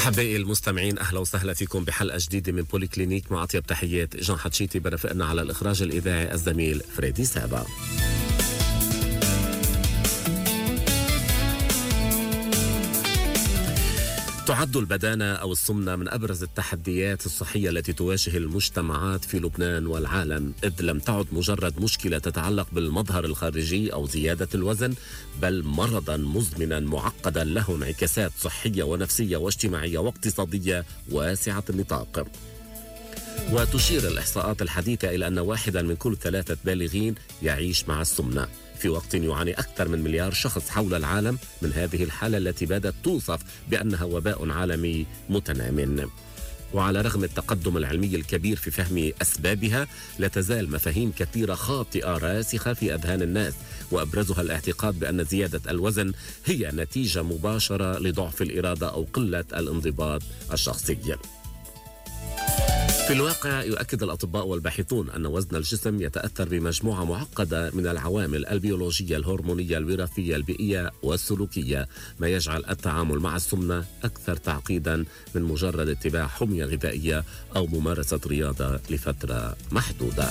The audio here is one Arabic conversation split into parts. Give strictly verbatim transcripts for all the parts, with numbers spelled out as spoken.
أحبائي المستمعين، أهلا وسهلا فيكم بحلقة جديدة من بولي كلينيك. مع أطيب تحيات جان حتشيتي، برفقنا على الإخراج الإذاعي الزميل فريدي سابا. تعد البدانة أو السمنة من أبرز التحديات الصحية التي تواجه المجتمعات في لبنان والعالم، إذ لم تعد مجرد مشكلة تتعلق بالمظهر الخارجي أو زيادة الوزن، بل مرضا مزمنا معقدا له انعكاسات صحية ونفسية واجتماعية واقتصادية واسعة النطاق. وتشير الإحصاءات الحديثة إلى أن واحدا من كل ثلاثة بالغين يعيش مع السمنة، في وقت يعاني أكثر من مليار شخص حول العالم من هذه الحالة التي باتت توصف بأنها وباء عالمي متنام. وعلى رغم التقدم العلمي الكبير في فهم أسبابها، لا تزال مفاهيم كثيرة خاطئة راسخة في أذهان الناس، وأبرزها الاعتقاد بأن زيادة الوزن هي نتيجة مباشرة لضعف الإرادة أو قلة الانضباط الشخصي. في الواقع يؤكد الأطباء والباحثون أن وزن الجسم يتأثر بمجموعة معقدة من العوامل البيولوجية، الهرمونية، الوراثية، البيئية والسلوكية، ما يجعل التعامل مع السمنة أكثر تعقيدا من مجرد اتباع حمية غذائية أو ممارسة رياضة لفترة محدودة.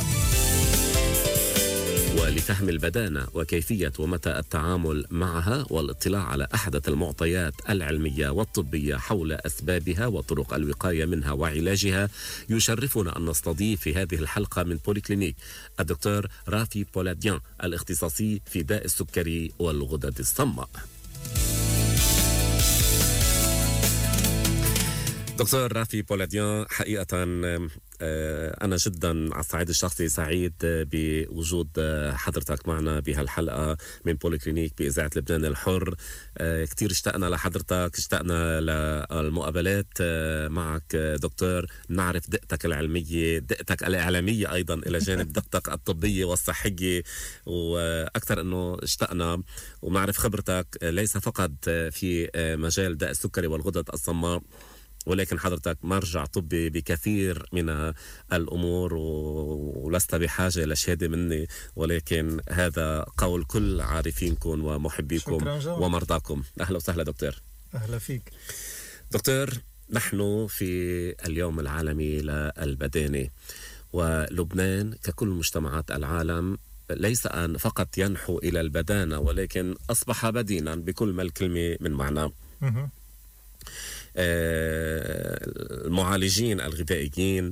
ولفهم البدانة وكيفية ومتى التعامل معها والاطلاع على أحدث المعطيات العلمية والطبية حول أسبابها وطرق الوقاية منها وعلاجها، يشرفنا أن نستضيف في هذه الحلقة من بولي كلينيك الدكتور رافي بولاديان، الاختصاصي في داء السكري والغدد الصماء. دكتور رافي بولاديان، حقيقة أنا جدا على الصعيد الشخصي سعيد بوجود حضرتك معنا بهالحلقة من بولي كلينيك بإذاعة لبنان الحر. كتير اشتقنا لحضرتك، اشتقنا للمقابلات معك دكتور، نعرف دقتك العلمية، دقتك الإعلامية أيضا إلى جانب دقتك الطبية والصحية، وأكثر أنه اشتقنا ونعرف خبرتك ليس فقط في مجال داء السكري والغدد الصماء، ولكن حضرتك مرجع طبي بكثير من الأمور، ولست بحاجة لشهادة مني، ولكن هذا قول كل عارفينكم ومحبيكم ومرضاكم. أهلا وسهلا دكتور. أهلا فيك دكتور. نحن في اليوم العالمي للبدانة، ولبنان ككل مجتمعات العالم ليس أن فقط ينحو إلى البدانة، ولكن أصبح بدينا بكل ما الكلمة من معنى. المعالجين الغذائيين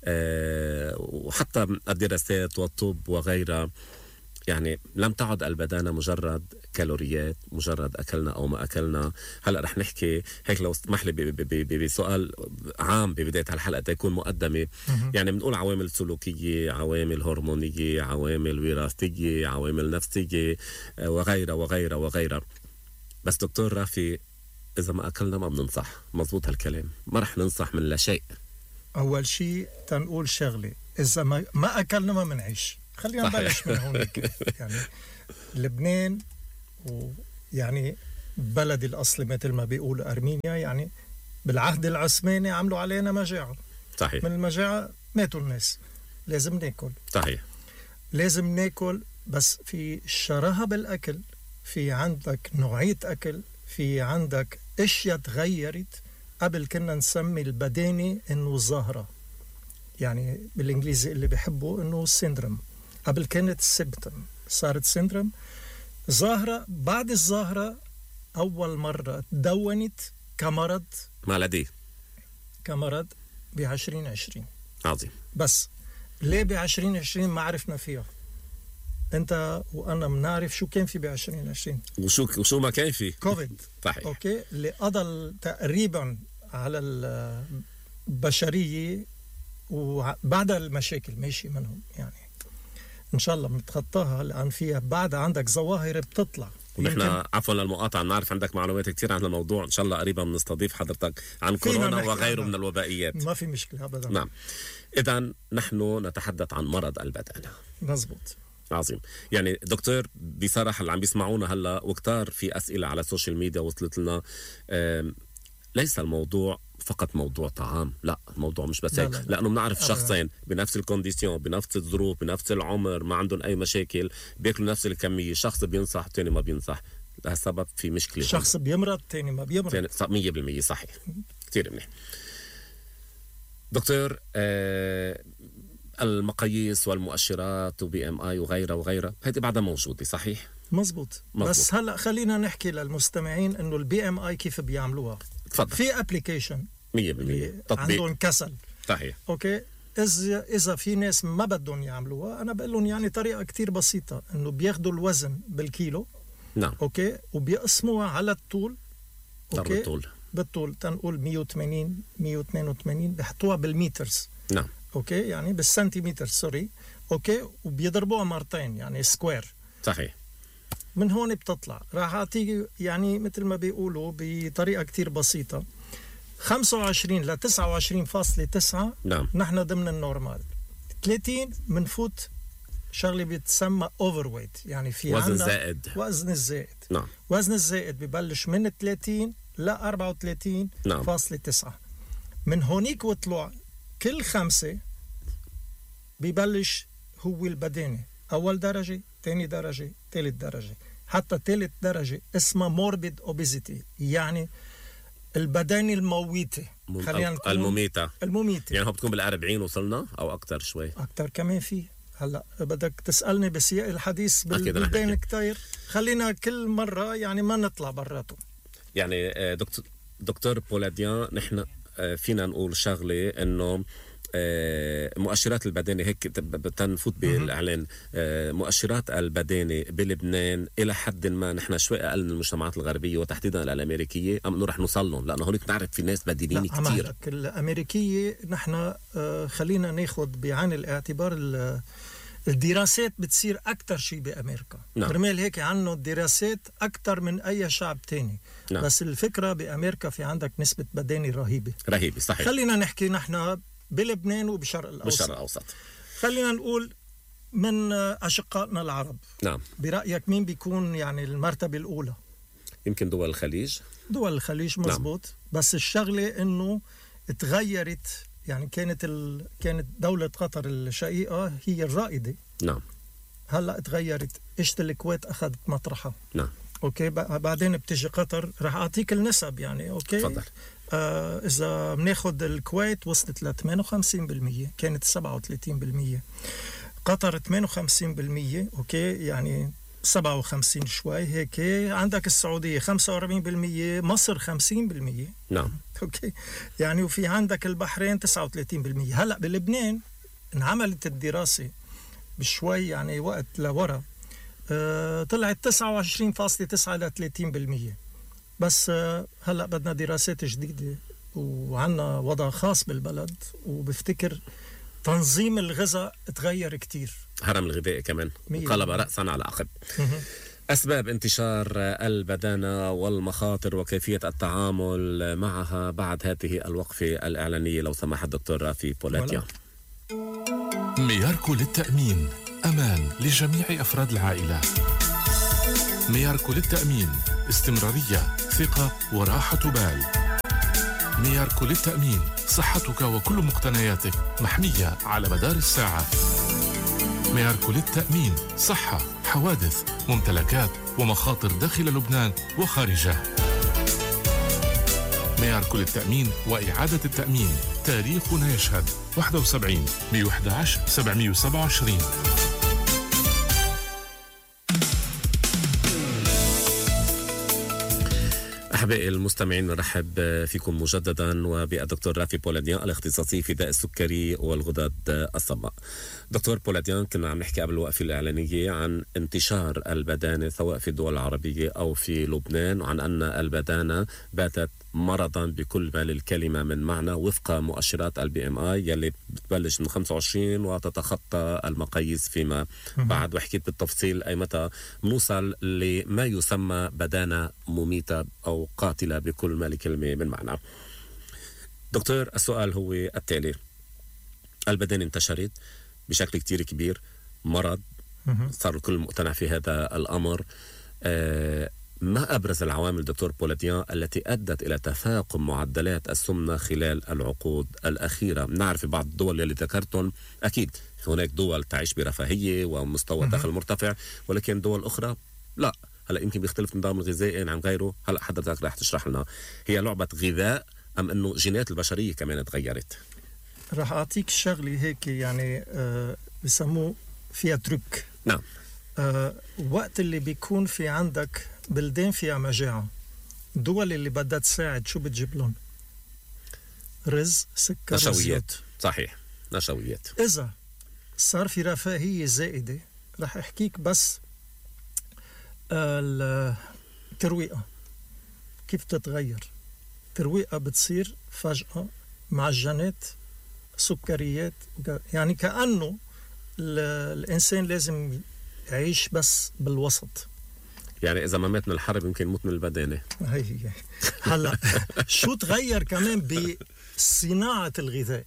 وحتى الدراسات والطب وغيرها، يعني لم تعد البدانة مجرد كالوريات، مجرد أكلنا أو ما أكلنا. هلأ رح نحكي هيك لو اسمح لي بسؤال عام ببداية الحلقة تكون مقدمة. يعني بنقول عوامل سلوكية، عوامل هرمونية، عوامل وراثية، عوامل نفسية وغيرها وغيرها وغيرها. بس دكتور رافي، إذا ما أكلنا ما بننصح، مضبوط هالكلام؟ ما رح ننصح من لا شيء. أول شيء تنقول شغلة، إذا ما, ما أكلنا ما منعيش. خلينا نبلش من هونيك. يعني لبنان ويعني بلد الأصل مثل ما بيقول أرمينيا، يعني بالعهد العثماني عملوا علينا مجاعة. صحيح. من المجاعة ماتوا الناس. لازم ناكل. صحيح. لازم ناكل، بس في شراهة بالأكل، في عندك نوعية أكل، في عندك اشياء تغيرت. قبل كنا نسمي البدانة انه ظاهرة، يعني بالانجليزي اللي بيحبوا انه سيندروم. قبل كانت السيمبتوم، صارت سيندروم، ظاهرة. بعد الظاهرة اول مرة تدونت كمرض مالدي كمرض بعشرين عشرين. عظيم. بس ليه بعشرين عشرين ما عرفنا فيها؟ انت وانا بنعرف شو كان في بعشرين عشرين وشو وشو ما كان في كوفيد. صحيح. اوكي، اللي قضى تقريبا على البشريه وبعد المشاكل ماشي منهم، يعني ان شاء الله بنتخطاها، لان فيها بعد عندك ظواهر بتطلع. ونحن عفوا للمقاطعه بنعرف عندك معلومات كثير عن الموضوع، ان شاء الله قريبا بنستضيف حضرتك عن كورونا وغيره من الوبائيات. ما في مشكله ابدا. نعم. اذا نحن نتحدث عن مرض البدانه. مزبوط. عظيم. يعني دكتور بصراحة اللي عم بيسمعونا هلا وكتار في أسئلة على السوشيال ميديا وصلت لنا، ليس الموضوع فقط موضوع طعام، لا الموضوع مش بس هيك، لأنه بنعرف شخصين بنفس الكونديسيون، بنفس الظروف، بنفس العمر، ما عندهم أي مشاكل، بياكلوا نفس الكمية، شخص بينصح والتاني ما بينصح. لهالسبب في مشكلة. شخص بيمرض تاني ما بيمرض. مية بالمية صحيح. كتير منيح. دكتور، آه المقاييس والمؤشرات وبي ام اي وغيرها وغيرها هذه بعدها موجودة، صحيح؟ مزبوط. مزبوط. بس هلا خلينا نحكي للمستمعين انه البي ام اي كيف بيعملوها. تفضل. في ابلكيشن مية بالمية تطبيق عندهم كسل. صحيح. اوكي، اذا اذا في ناس ما بدهم يعملوها، انا بقول لهم يعني طريقه كتير بسيطه، انه بياخذوا الوزن بالكيلو. نعم. اوكي، وبيقسموها على الطول. اوكي، بالطول بالطول تنقول مية وثمانين مية واثنين وثمانين، بيحطوها بالمترز. نعم. اوكي، يعني بالسنتيمتر، سوري. اوكي، وبيضربوها مرتين، يعني سكوير. صحيح. من هون بتطلع. راح اعطيك يعني مثل ما بيقولوا بطريقه كتير بسيطه، خمسة وعشرين ل تسعة وعشرين فاصلة تسعة. نعم. نحن ضمن النورمال. ثلاثين منفوت شغله بتسمى اوفر ويت، يعني في وزن عنا زائد. وزن الزائد. نعم. وزن الزائد ببلش من ثلاثين ل أربعة وثلاثين فاصلة تسعة. من هونيك وطلع كل خمسة ببلش هو البدانة، أول درجة، ثاني درجة، ثالث درجة. حتى ثالث درجة اسمها موربيد أوبيزيتي، يعني البدانة المويتة. خلينا نقول المميتة. المميتة يعني هو بتكون بالأربعين وصلنا أو أكتر شوي؟ أكتر كمان فيه. هلا بدك تسألني بسياق الحديث بالبلدان كتير، خلينا كل مرة يعني ما نطلع براتهم. يعني دكتور دكتور بولاديان، نحن فينا نقول شغلة إنه مؤشرات البدانة هيك بتنفوت بالإعلان، مؤشرات البدانة بلبنان إلى حد ما نحن شوي أقل من المجتمعات الغربية وتحديدا الأمريكية، أم إنه رح نوصل لهم؟ لأنه هونيك نعرف في ناس بدينين كتير. الأمريكية نحن خلينا ناخد بعين الاعتبار الدراسات بتصير أكتر شيء بأمريكا. نعم. برمال هيك عنه دراسات أكتر من أي شعب تاني. نعم. بس الفكرة بأمريكا في عندك نسبة بدانة رهيبة رهيبة. صحيح. خلينا نحكي نحن بلبنان وبشرق الأوسط. بالشرق الأوسط خلينا نقول من أشقائنا العرب. نعم. برأيك مين بيكون يعني المرتبة الأولى؟ يمكن دول الخليج. دول الخليج مزبوط. نعم. بس الشغلة إنه تغيرت، يعني كانت ال... كانت دولة قطر الشقيقة هي الرائدة. نعم. هلا تغيرت، اجت الكويت أخذت مطرحها. نعم. اوكي، بعدين بتيجي قطر. رح اعطيك النسب يعني. اوكي، تفضل. آه اذا بناخذ الكويت وصلت ل ثمانية وخمسين بالمية، كانت سبعة وثلاثين بالمية. قطر ثمانية وخمسين بالمية. اوكي، يعني سبعة وخمسين شوي هيك. عندك السعودية خمسة وأربعين بالمية، مصر خمسين بالمية. نعم. اوكي، يعني وفي عندك البحرين تسعة وثلاثين بالمية. هلا بلبنان انعملت الدراسة بشوي يعني وقت لورا، أه طلعت تسعة وعشرين فاصلة تسعة إلى ثلاثين بالمية. بس أه هلأ بدنا دراسات جديدة وعنا وضع خاص بالبلد، وبفتكر تنظيم الغذاء تغير كتير. هرم الغذائي كمان انقلب رأسا على عقب. أسباب انتشار البدانة والمخاطر وكيفية التعامل معها بعد هذه الوقفة الإعلانية، لو سمح الدكتور رافي بولاديان. مياركو للتأمين، أمان لجميع أفراد العائلة. مياركو للتأمين، استمرارية، ثقة وراحة بال. مياركو للتأمين، صحتك وكل مقتنياتك محمية على مدار الساعة. مياركو للتأمين، صحة، حوادث، ممتلكات ومخاطر داخل لبنان وخارجه. مياركو للتأمين وإعادة التأمين، تاريخنا يشهد. واحد وسبعين مية وأحد عشر سبعمية وسبعة وعشرين. أحبائي المستمعين، نرحب فيكم مجددا وبالدكتور رافي بولاديان الاختصاصي في داء السكري والغدد الصماء. دكتور بولاديان، كنا عم نحكي قبل الوقفة الإعلانية عن انتشار البدانة سواء في الدول العربية أو في لبنان، وعن أن البدانة باتت مرضا بكل ما للكلمة من معنى وفق مؤشرات البي ام اي يلي بتبلش من خمسة وعشرين وتتخطى المقاييس فيما بعد. وحكيت بالتفصيل أي متى نوصل لما يسمى بدانة مميتة أو قاتلة بكل ما لكلمة من معنى. دكتور، السؤال هو التالي: البدانة انتشرت بشكل كتير كبير، مرض، صار الكل مقتنع في هذا الأمر. آه ما أبرز العوامل دكتور بولاديان التي أدت إلى تفاقم معدلات السمنة خلال العقود الأخيرة؟ نعرف في بعض الدول اللي ذكرتهم أكيد هناك دول تعيش برفاهية ومستوى دخل مرتفع، ولكن دول أخرى لا. هلا يمكن بيختلف النظام الغذائي عن غيره. هلا حضرتك راح تشرح لنا، هي لعبة غذاء أم أنه جينات البشرية كمان تغيرت؟ راح أعطيك شغلة هيك يعني آه بسموه فيها ترك. نعم. آه وقت اللي بيكون في عندك بلدان فيها مجاعة، الدول اللي بدها تساعد شو بتجيب لهم؟ رز، سكر، نشويات. زيوت. صحيح، نشويات. إذا صار في رفاهية زائدة، رح أحكيك بس الترويقة كيف تتغير. الترويقة بتصير فجأة معجنات، سكريات، يعني كأنه الإنسان لازم يعيش بس بالوسط. يعني إذا ما مات من الحرب يمكن يموت من البدانة. هي هي هلا شو تغير كمان بصناعة الغذاء؟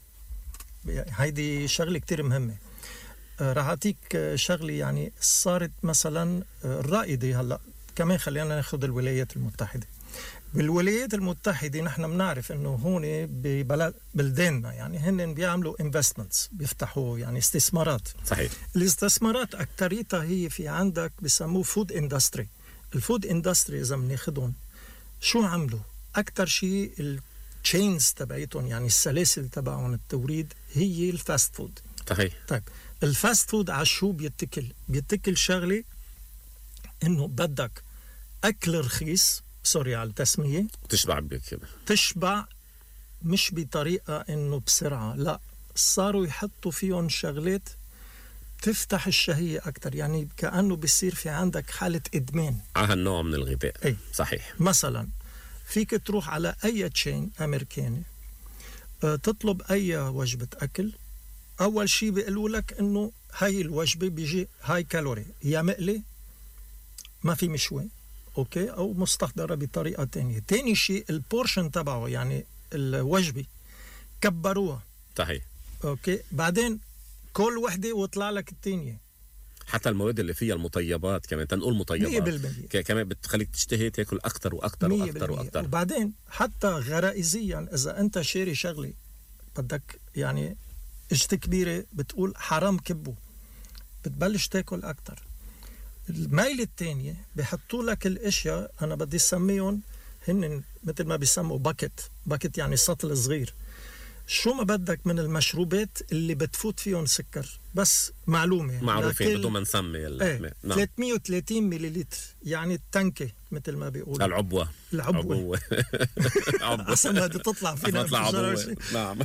هيدي شغلة كتير مهمة. راح أعطيك شغلة يعني صارت مثلا الرائدة هلا كمان. خلينا ناخذ الولايات المتحدة. بالولايات المتحدة نحن بنعرف إنه هون ببلداننا يعني هن بيعملوا investments، بيفتحوا يعني استثمارات. صحيح. الاستثمارات أكتريتها هي في عندك بسموه فود اندستري. الفود اندستري إذا بناخدهم شو عملوا؟ أكتر شيء التشينز تبعيتهم يعني السلاسل تبعهم التوريد هي الفاست فود. صحيح. طيب الفاست فود على شو بيتكل؟ بيتكل شغلة إنه بدك أكل رخيص، سوري على التسمية، تشبع بك، تشبع مش بطريقة إنه بسرعة، لا صاروا يحطوا فيهم شغلات تفتح الشهية أكتر، يعني كأنه بيصير في عندك حالة إدمان على هالنوع من الغذاء. أي. صحيح. مثلا فيك تروح على أي تشين أمريكاني أه تطلب أي وجبة أكل، أول شيء بيقولوا لك إنه هاي الوجبة بيجي هاي كالوري، يا مقلي ما في مشوي أوكي أو مستحضرة بطريقة تانية. تاني شيء البورشن تبعه يعني الوجبة كبروها. صحيح. أوكي بعدين كل وحدة وطلع لك التانية. حتى المواد اللي فيها المطيبات كمان، تنقول مطيبات مية بالمية كمان بتخليك تشتهي تاكل أكتر وأكتر وأكتر وأكتر. وبعدين حتى غرائزيا إذا أنت شاري شغلة بدك يعني إجت كبيرة بتقول حرام كبه، بتبلش تاكل أكتر. الميل التانية بيحطوا لك الاشياء انا بدي اسميهم هن مثل ما بيسموا باكت. باكت يعني سطل صغير. شو ما بدك من المشروبات اللي بتفوت فيهم سكر، بس معلومة معروفين بدون ما نسمي ايه نعم. ثلاثمية وثلاثين مليلتر يعني التنكة مثل ما بيقولوا. العبوة. العبوة عبوة أصلا بدي تطلع فينا تطلع عبوة. نعم.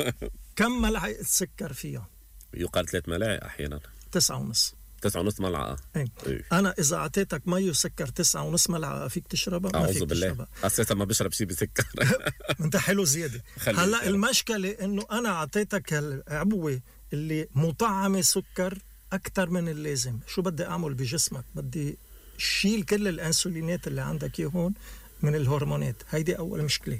كم ملعقة سكر فيها؟ يقال ثلاث ملاعق أحيانا. تسعة ونص. تسعة ونص ملعقة. ايه. ايه. أنا إذا أعطيتك مي وسكر تسعة ونص ملعقة فيك تشربها؟ ما فيك تشربها. أساسا ما بشرب شيء بسكر. أنت حلو زيادة. هلا المشكلة إنه أنا أعطيتك العبوة اللي مطعمة سكر أكتر من اللازم. شو بدي أعمل بجسمك؟ بدي شيل كل الأنسولينات اللي عندك يهون من الهرمونات. هيدي أول مشكلة.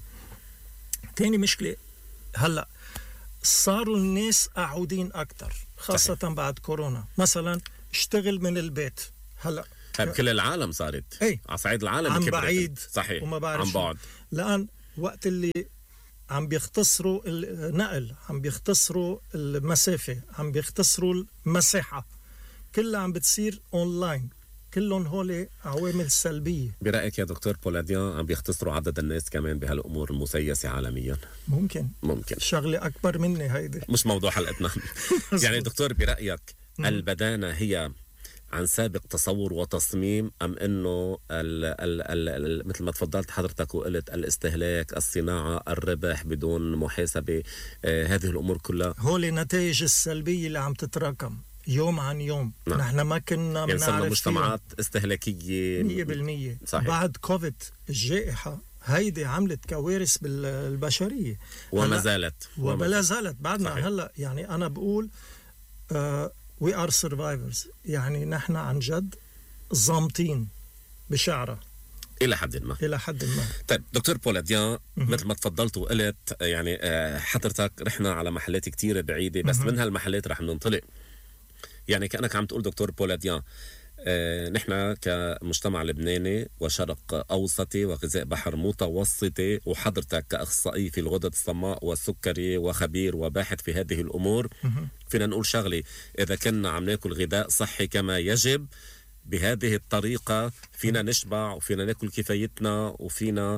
تاني مشكلة هلا صاروا الناس قاعدين أكتر خاصة صحيح. بعد كورونا مثلا اشتغل من البيت. هلا بكل العالم صارت ايه على صعيد العالم عن بعيد. صحيح. وما بعرف عن بعد. لأن وقت اللي عم بيختصروا النقل، عم بيختصروا المسافة، عم بيختصروا المساحة، كلها عم بتصير أونلاين. كلهم هول عوامل سلبية. برأيك يا دكتور بولاديان عم بيختصروا عدد الناس كمان بهالأمور المسيسة عالميا؟ ممكن ممكن شغلة أكبر مني هيدي مش موضوع حلقتنا. يعني دكتور برأيك البدانة هي عن سابق تصور وتصميم أم أنه ال ال ال ال مثل ما تفضلت حضرتك وقلت الاستهلاك، الصناعة، الربح بدون محاسبة، آه هذه الأمور كلها هول النتائج السلبية اللي عم تتراكم يوم عن يوم. نعم. نحن ما كنا يعني بنعرف مجتمعات استهلاكية مية بالمية. بعد كوفيد الجائحة هيدي عملت كوارث بالبشرية وما زالت وما زالت بعدنا. صحيح. هلا يعني أنا بقول uh, we are survivors، يعني نحن عن جد ضامطين بشعرة إلى حد ما. إلى حد ما. طيب دكتور بولاديان مثل ما تفضلت وقلت يعني حضرتك رحنا على محلات كتيرة بعيدة بس من هالمحلات رح ننطلق. يعني كأنك عم تقول دكتور بولاديان آه نحن كمجتمع لبناني وشرق أوسطي وغذاء بحر متوسطي، وحضرتك كأخصائي في الغدد الصماء والسكري وخبير وباحث في هذه الأمور، فينا نقول شغلي إذا كنا عم ناكل غذاء صحي كما يجب بهذه الطريقة فينا نشبع وفينا ناكل كفايتنا وفينا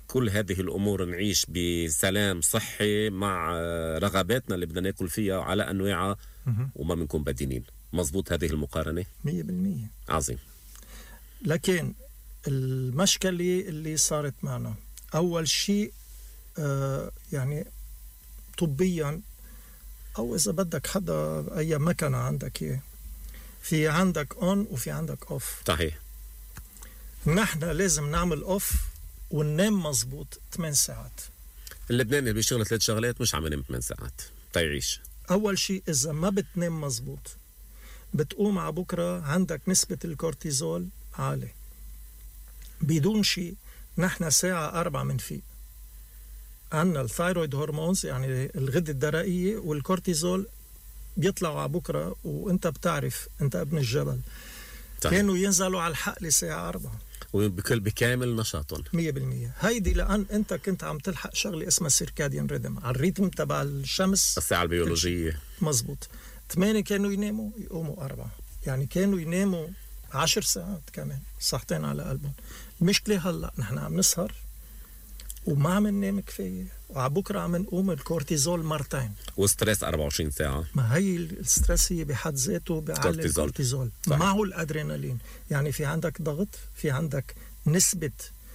كل هذه الأمور نعيش بسلام صحي مع رغباتنا اللي بدنا ناكل فيها على أنواعها وما بنكون بدينين. مزبوط هذه المقارنة؟ مية بالمية. عظيم. لكن المشكلة اللي صارت معنا أول شيء آه يعني طبيا، أو إذا بدك حدا أي مكنة عندك إيه، في عندك أون وفي عندك أوف. صحيح. نحن لازم نعمل أوف وننام مزبوط ثمان ساعات. اللبناني اللي بيشتغل ثلاث شغلات مش عم ينام ثمان ساعات تيعيش. أول شيء إذا ما بتنام مزبوط بتقوم على بكرة عندك نسبة الكورتيزول عالي. بدون شيء نحن ساعة أربعة منفيق، عنا الثايرويد هرمونز يعني الغدة الدرقية والكورتيزول بيطلعوا على بكرة، وانت بتعرف انت ابن الجبل. طيب. كانوا ينزلوا على الحقل ساعة أربعة وبكل بكامل نشاطهم مية بالمية. هيدي لأن انت كنت عم تلحق شغلة اسمها سيركاديان ريدم على الريتم تبع الشمس، الساعة البيولوجية. مزبوط. ثمانية كانوا يناموا يقوموا أربعة، يعني كانوا يناموا عشر ساعات كمان صحتين على قلبهم. المشكلة هلأ نحن عم نسهر وما عم ننام كفاية، وعلى بكرة عم نقوم الكورتيزول مرتين، وستريس أربعة وعشرين ساعة. ما هي الستريس هي بحد ذاته بيعلي الكورتيزول معه الأدرينالين. يعني في عندك ضغط، في عندك نسبة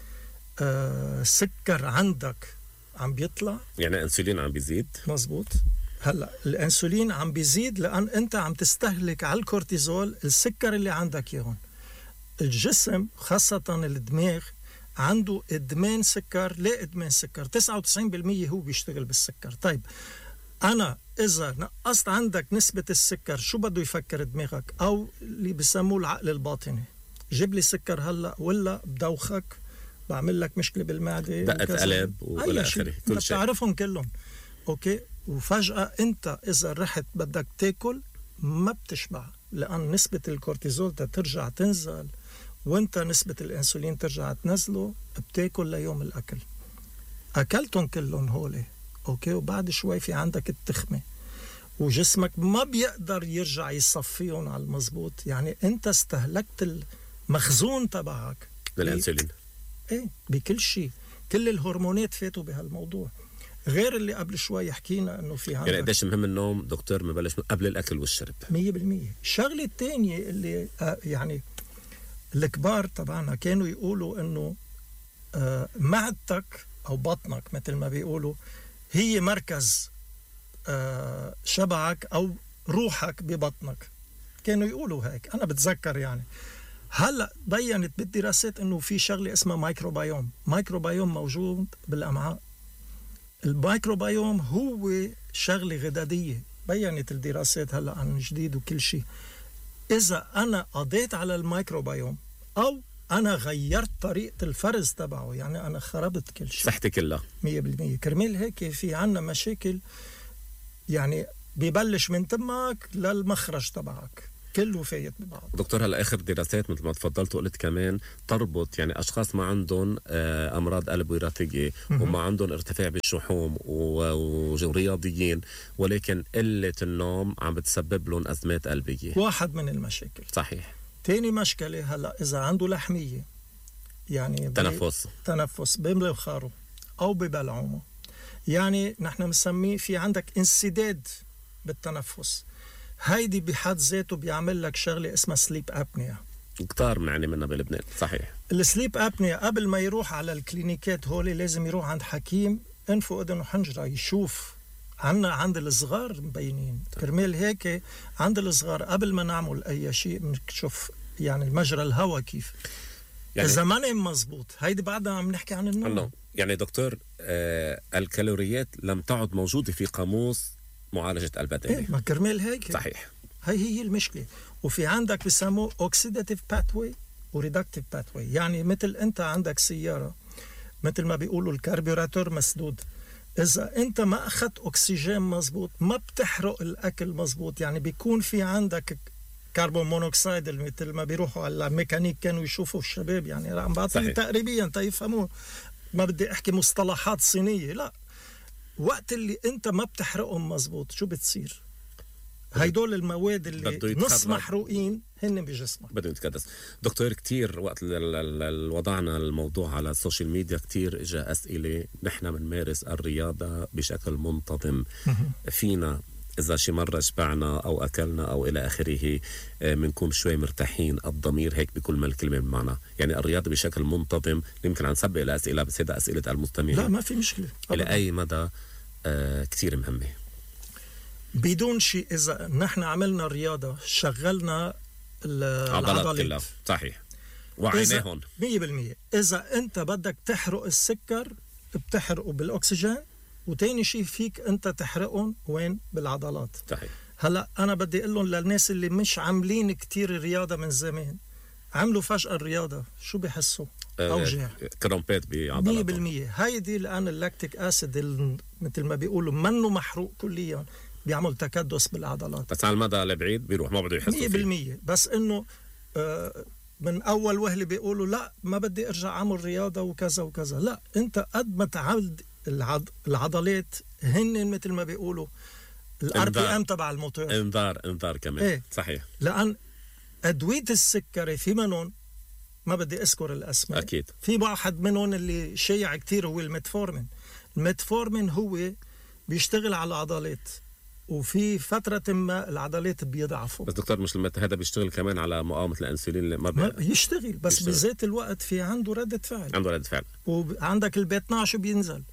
آه سكر عندك عم بيطلع، يعني الأنسولين عم بيزيد. مزبوط. هلا الأنسولين عم بيزيد لأن أنت عم تستهلك على الكورتيزول السكر اللي عندك يهون. الجسم خاصة الدماغ عنده إدمان سكر. لا إدمان سكر تسعة وتسعين بالمية هو بيشتغل بالسكر. طيب أنا إذا نقصت عندك نسبة السكر شو بده يفكر دماغك؟ أو اللي بيسموه العقل الباطني، جيب لي سكر هلأ ولا بدوخك، بعمل لك مشكلة بالمعدة، دقة قلب وإلى آخره، كل شيء بتعرفهم كلهم. أوكي. وفجأة أنت إذا رحت بدك تاكل ما بتشبع، لأن نسبة الكورتيزول ترجع تنزل وانت نسبة الانسولين ترجع تنزله، بتاكل ليوم الاكل. اكلتهم كلهم هولي اوكي، وبعد شوي في عندك التخمة وجسمك ما بيقدر يرجع يصفيهم على المزبوط. يعني انت استهلكت المخزون تبعك بالانسولين. ايه بكل شيء، كل الهرمونات فاتوا بهالموضوع، غير اللي قبل شوي حكينا انه في عندك. يعني قديش مهم النوم دكتور؟ مبلش قبل الاكل والشرب. مية بالمية. الشغلة الثانية اللي آه يعني الكبار تبعنا كانوا يقولوا انه آه معدتك او بطنك مثل ما بيقولوا هي مركز آه شبعك او روحك ببطنك. كانوا يقولوا هيك، انا بتذكر يعني. هلا بينت بالدراسات انه في شغله اسمها مايكروبيوم. مايكروبيوم موجود بالامعاء. المايكروبيوم هو شغله غدديه، بينت الدراسات هلا عن جديد وكل شيء. إذا أنا قضيت على الميكروبيوم أو أنا غيرت طريقة الفرز تبعه، يعني أنا خربت كل شيء، صحتي كلها مية بالمية. كرمال هيك في عنا مشاكل، يعني بيبلش من تمك للمخرج تبعك كله فايت ببعض. دكتور هلا اخر دراسات مثل ما تفضلت وقلت كمان تربط يعني اشخاص ما عندهم امراض قلب وراثيه وما عندهم ارتفاع بالشحوم ورياضيين، ولكن قله النوم عم بتسبب لهم ازمات قلبيه. واحد من المشاكل. صحيح. تاني مشكله هلا اذا عنده لحميه، يعني تنفس تنفس بمخاره او ببلعومه، يعني نحن بنسميه في عندك انسداد بالتنفس. هيدي بحد ذاته بيعمل لك شغله اسمها سليب ابنيا. كتار بنعني منها بلبنان. صحيح. السليب ابنيا قبل ما يروح على الكلينيكات هولي لازم يروح عند حكيم انف واذن وحنجره يشوف. عنا عند الصغار مبينين. كرمال هيك عند الصغار قبل ما نعمل اي شيء بنشوف يعني المجرى الهواء كيف. يعني اذا ما نام مزبوط، هيدي بعدها عم نحكي عن النوم. الله. يعني دكتور آه الكالوريات لم تعد موجوده في قاموس معالجة البدني. إيه ما كرمال هيك. صحيح. هي هي المشكلة. وفي عندك بسموه oxidative pathway و reductive pathway. يعني مثل أنت عندك سيارة، مثل ما بيقولوا الكربوراتور مسدود، إذا أنت ما أخذت أكسجين مزبوط ما بتحرق الأكل مزبوط. يعني بيكون في عندك كربون مونوكسيد مثل ما بيروحوا على الميكانيك كانوا يشوفوا الشباب، يعني عم بعطيهم تقريبيا تيفهموا، ما بدي أحكي مصطلحات صينية، لا. وقت اللي انت ما بتحرقهم مزبوط شو بتصير؟ هيدول المواد اللي بده نص يتخرج. محروقين هن بجسمك. بدهم يتكدس. دكتور، كتير وقت ال- ال- ال- وضعنا الموضوع على السوشيال ميديا كتير اجا أسئلة. نحن بنمارس الرياضة بشكل منتظم، فينا إذا شي مرة شبعنا أو أكلنا أو إلى آخره بنكون شوي مرتاحين، الضمير هيك بكل ما الكلمة بمعنى. يعني الرياضة بشكل منتظم يمكن عن سبق إلى أسئلة، بس هذا أسئلة المستمعين. لا ما في مشكلة إلى أبداً. أي مدى آه كتير مهمة؟ بدون شيء إذا نحن عملنا رياضة شغلنا ال- عضلات العضلات كلها. صحيح، وعينيهم. مية بالمية. إذا أنت بدك تحرق السكر بتحرقه بالأكسجين، وتاني شيء فيك أنت تحرقهم وين؟ بالعضلات. صحيح. هلأ أنا بدي أقول لهم للناس اللي مش عاملين كتير رياضة من زمان، عملوا فجأة الرياضة، شو بيحسوا؟ أوجع. كرامبات بعضلاتهم. مية بالمية. هيدي لأن اللاكتيك أسيد ال- مثل ما بيقولوا منه محروق كليا، بيعمل تكدس بالعضلات. بس على المدى البعيد بيروح، ما بده يحسوا مية فيه. بالمية. بس إنه آه من أول وهلة بيقولوا لا ما بدي أرجع أعمل رياضة وكذا وكذا. لا، أنت قد ما تعود العض... العضلات هن مثل ما بيقولوا الار بي ام تبع الموتور. انذار انذار كمان. إيه؟ صحيح. لأن أدوية السكري في منهم ما بدي أذكر الأسماء. أكيد. في واحد منهم اللي شيع كتير هو الميتفورمين. الميتفورمين هو بيشتغل على العضلات، وفي فترة ما العضلات بيضعفوا. بس دكتور، مش لما هذا بيشتغل كمان على مقاومة الأنسولين اللي ما, بي... ما يشتغل، بس يشتغل. بذات الوقت في عنده ردة فعل، عنده ردة فعل، وعندك البي اثناشر بينزل.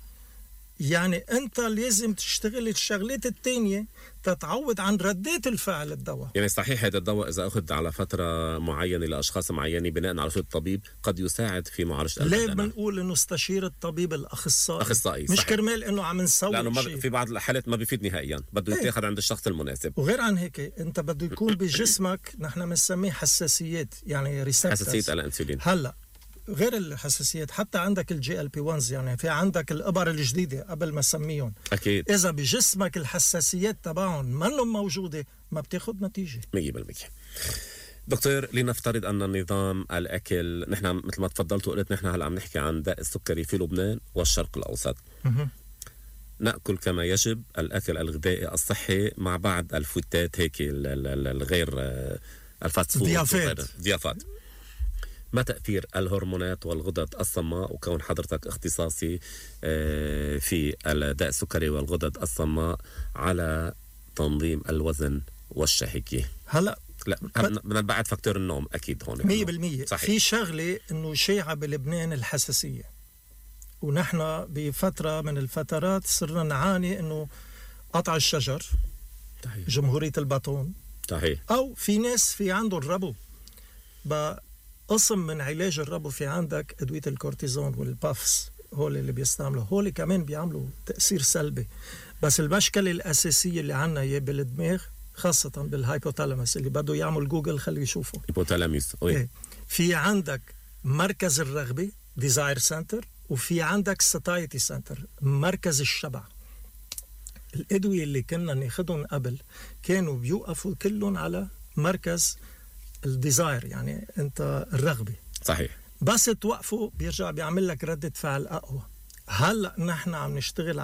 يعني أنت لازم تشتغل الشغلات التانية تتعود عن ردات الفعل الدواء. يعني صحيح هذا الدواء إذا أخذ على فترة معينة لأشخاص معينة بناء على رشد الطبيب قد يساعد في معالجة ليه البدنة. بنقول إنه استشير الطبيب الأخصائي؟ أخصائي، مش صحيح. كرمال إنه عم نسوي لأنه ما شيء. ب... في بعض الحالات ما بيفيد نهائيا، بده إيه. يتاخذ عند الشخص المناسب. وغير عن هيك أنت بده يكون بجسمك نحن بنسميه حساسيات، يعني ريسبتورز. حساسية الأنسولين. هلا غير الحساسيات حتى عندك الجي ال بي واحد، يعني في عندك الإبر الجديدة قبل ما سميهم. أكيد. إذا بجسمك الحساسيات تبعهم منهم موجودة ما بتاخد نتيجة. مية بالمية. دكتور، لنفترض أن النظام الأكل، نحن مثل ما تفضلت وقلت نحن هلأ عم نحكي عن داء السكري في لبنان والشرق الأوسط. مه. نأكل كما يجب الأكل الغذائي الصحي مع بعض الفتات هيك ال- ال- الغير الفاست فود، ضيافات. ضيافات. ما تأثير الهرمونات والغدد الصماء، وكون حضرتك اختصاصي في الداء السكري والغدد الصماء، على تنظيم الوزن والشهية؟ هلا لا، من بعد فاكتور النوم أكيد هون مية بالمية. صحيح. في شغلة إنه شيعة بلبنان الحساسية، ونحن بفترة من الفترات صرنا نعاني إنه قطع الشجر، صحيح. جمهورية الباطون، صحيح. أو في ناس في عنده الربو. بقسم من علاج الربو في عندك أدوية الكورتيزون والبافس، هول اللي بيستعملوا، هول كمان بيعملوا تأثير سلبي. بس المشكلة الأساسية اللي عنا هي بالدماغ، خاصة بالهايبوثالاموس. اللي بده يعمل جوجل خليه يشوفه. هيبوثالاموس. إيه. في عندك مركز الرغبة ديزاير سنتر، وفي عندك ساتايتي سنتر مركز الشبع. الأدوية اللي كنا ناخدهم قبل كانوا بيوقفوا كلهم على مركز الديزاير، يعني أنت الرغبة. صحيح. بس توقفوا بيرجع بيعمل لك ردة فعل أقوى. هلأ نحن عم نشتغل